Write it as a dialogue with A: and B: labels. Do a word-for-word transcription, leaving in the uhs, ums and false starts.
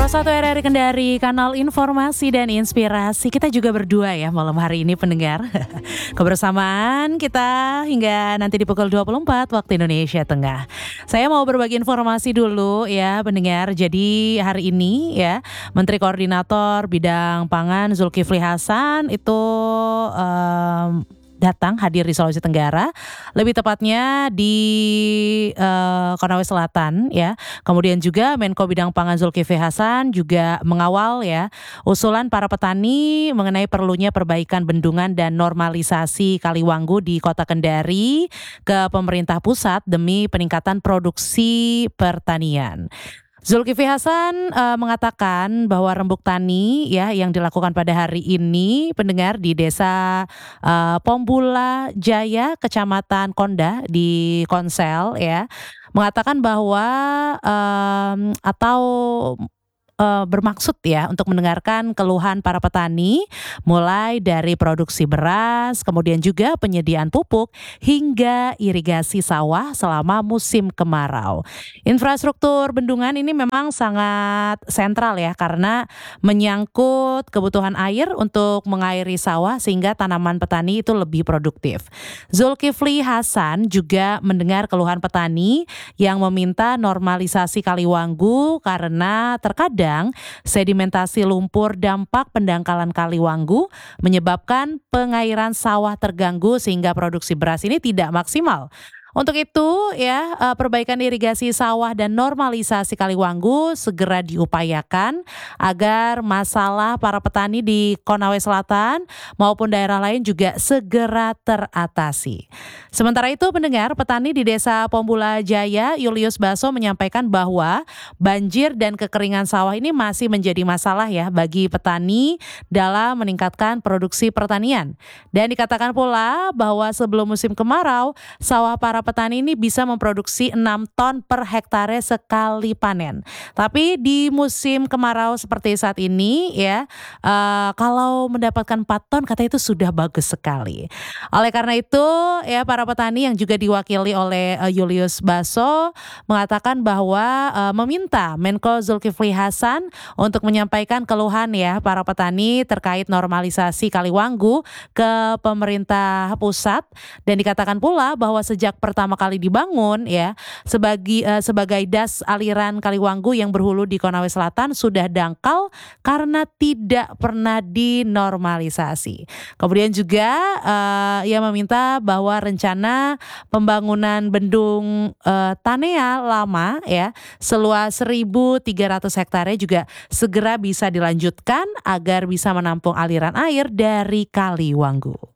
A: satu R R I Kendari, kanal informasi dan inspirasi. Kita juga berdua ya malam hari ini pendengar. Kebersamaan kita hingga nanti di pukul dua puluh empat waktu Indonesia Tengah. Saya mau berbagi informasi dulu ya pendengar. Jadi hari ini ya Menteri Koordinator Bidang Pangan Zulkifli Hasan itu um, datang hadir di Sulawesi Tenggara, lebih tepatnya di uh, Konawe Selatan ya. Kemudian juga Menko Bidang Pangan Zulkifli Hasan juga mengawal ya usulan para petani mengenai perlunya perbaikan bendungan dan normalisasi Kaliwanggu di Kota Kendari ke pemerintah pusat demi peningkatan produksi pertanian. Zulkifli Hasan uh, mengatakan bahwa rembuk tani ya yang dilakukan pada hari ini pendengar di Desa uh, Pombula Jaya, Kecamatan Konda di Konsel ya, mengatakan bahwa um, atau Uh, bermaksud ya untuk mendengarkan keluhan para petani mulai dari produksi beras, kemudian juga penyediaan pupuk hingga irigasi sawah selama musim kemarau. Infrastruktur bendungan ini memang sangat sentral ya karena menyangkut kebutuhan air untuk mengairi sawah sehingga tanaman petani itu lebih produktif. Zulkifli Hasan juga mendengar keluhan petani yang meminta normalisasi Kaliwanggu karena terkadang sedimentasi lumpur dampak pendangkalan Kaliwanggu menyebabkan pengairan sawah terganggu sehingga produksi beras ini tidak maksimal. Untuk itu ya perbaikan irigasi sawah dan normalisasi Kaliwanggu segera diupayakan agar masalah para petani di Konawe Selatan maupun daerah lain juga segera teratasi. Sementara itu pendengar, petani di Desa Pombula Jaya Julius Baso menyampaikan bahwa banjir dan kekeringan sawah ini masih menjadi masalah ya bagi petani dalam meningkatkan produksi pertanian. Dan dikatakan pula bahwa sebelum musim kemarau sawah para petani ini bisa memproduksi enam ton per hektare sekali panen. Tapi di musim kemarau seperti saat ini ya, uh, kalau mendapatkan empat ton katanya itu sudah bagus sekali. Oleh karena itu ya para petani yang juga diwakili oleh uh, Julius Baso mengatakan bahwa uh, meminta Menko Zulkifli Hasan untuk menyampaikan keluhan ya para petani terkait normalisasi Kaliwanggu ke pemerintah pusat, dan dikatakan pula bahwa sejak pertama kali dibangun ya sebagai uh, sebagai das aliran Kaliwanggu yang berhulu di Konawe Selatan sudah dangkal karena tidak pernah dinormalisasi. Kemudian juga uh, ia meminta bahwa rencana pembangunan bendung uh, Tanea Lama ya seluas seribu tiga ratus hektare juga segera bisa dilanjutkan agar bisa menampung aliran air dari Kaliwanggu.